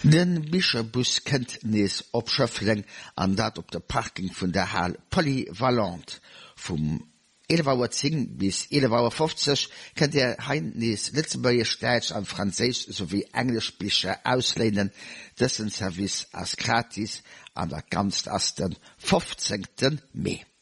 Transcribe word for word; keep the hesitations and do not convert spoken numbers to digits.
Den Bischerbus kennt nees op Schöffling an dat op der Parking vun der Hall Polyvalent. Vom elf Uhr zehn bis elf Uhr fünfzig kennt ihr hein nees Litzenbeier Stäitsch an Französisch sowie Englisch Bücher auslehnen. Dessen Service as gratis an der ganz as den fünfzehnten Mai.